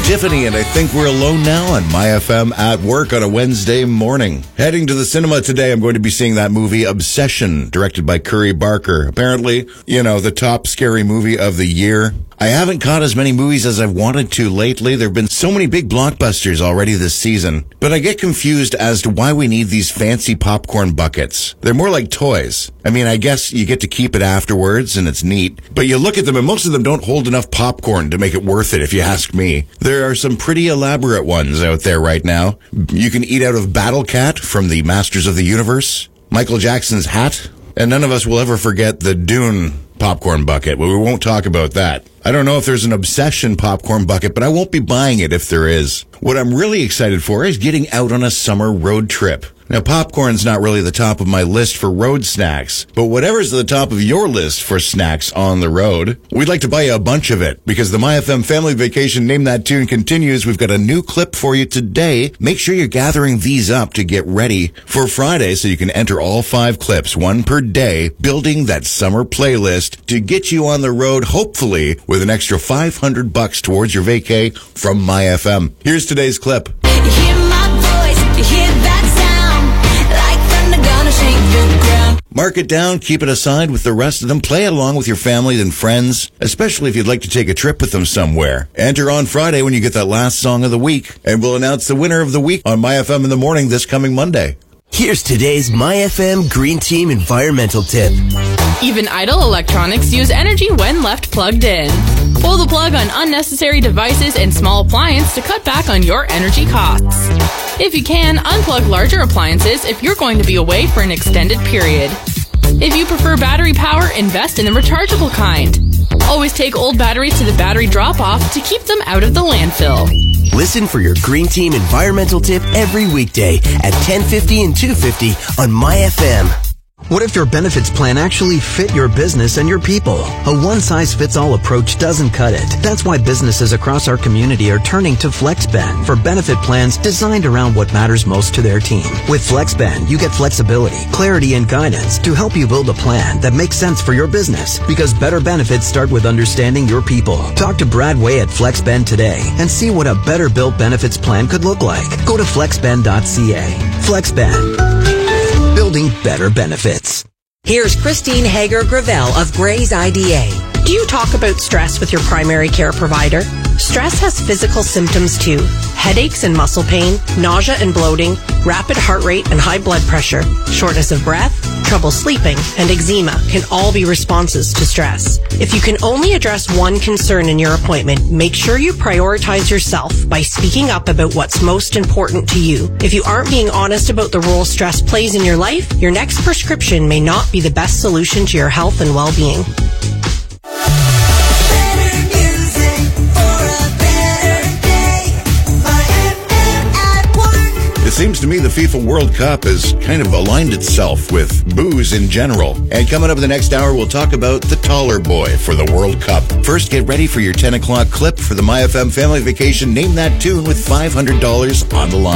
Tiffany, and I think we're alone now on My FM at work on a Wednesday morning. Heading to the cinema today, I'm going to be seeing that movie Obsession, directed by Curry Barker. Apparently, the top scary movie of the year. I haven't caught as many movies as I've wanted to lately. There have been so many big blockbusters already this season. But I get confused as to why we need these fancy popcorn buckets. They're more like toys. I guess you get to keep it afterwards and it's neat. But you look at them and most of them don't hold enough popcorn to make it worth it, if you ask me. There are some pretty elaborate ones out there right now. You can eat out of Battle Cat from the Masters of the Universe, Michael Jackson's hat, and none of us will ever forget the Dune popcorn bucket, but we won't talk about that. I don't know if there's an Obsession popcorn bucket, but I won't be buying it if there is. What I'm really excited for is getting out on a summer road trip. Now, popcorn's not really the top of my list for road snacks, but whatever's at the top of your list for snacks on the road, we'd like to buy you a bunch of it, because the MyFM Family Vacation Name That Tune continues. We've got a new clip for you today. Make sure you're gathering these up to get ready for Friday so you can enter all 5 clips, one per day, building that summer playlist to get you on the road, hopefully, with an extra $500 towards your vacay from MyFM. Here's today's clip. You hear my voice, you hear that sound, like thunder gonna shake the ground. Mark it down, keep it aside with the rest of them. Play it along with your family and friends, especially if you'd like to take a trip with them somewhere. Enter on Friday when you get that last song of the week, and we'll announce the winner of the week on MyFM in the morning this coming Monday. Here's today's MyFM Green Team environmental tip. Even idle electronics use energy when left plugged in. Pull the plug on unnecessary devices and small appliances to cut back on your energy costs. If you can, unplug larger appliances if you're going to be away for an extended period. If you prefer battery power, invest in the rechargeable kind. Always take old batteries to the battery drop-off to keep them out of the landfill. Listen for your Green Team environmental tip every weekday at 10:50 and 2:50 on MyFM. What if your benefits plan actually fit your business and your people? A one-size-fits-all approach doesn't cut it. That's why businesses across our community are turning to FlexBand for benefit plans designed around what matters most to their team. With FlexBand, you get flexibility, clarity, and guidance to help you build a plan that makes sense for your business, because better benefits start with understanding your people. Talk to Brad Way at FlexBand today and see what a better-built benefits plan could look like. Go to flexband.ca. FlexBand. Building better benefits. Here's Christine Hager-Gravel of Gray's IDA. Do you talk about stress with your primary care provider? Stress has physical symptoms too. Headaches and muscle pain, nausea and bloating, rapid heart rate and high blood pressure, shortness of breath, trouble sleeping, and eczema can all be responses to stress. If you can only address one concern in your appointment, make sure you prioritize yourself by speaking up about what's most important to you. If you aren't being honest about the role stress plays in your life, your next prescription may not be the best solution to your health and well-being. It seems to me the FIFA World Cup has kind of aligned itself with booze in general. And coming up in the next hour, we'll talk about the taller boy for the World Cup. First, get ready for your 10 o'clock clip for the MyFM Family Vacation Name That Tune with $500 on the line.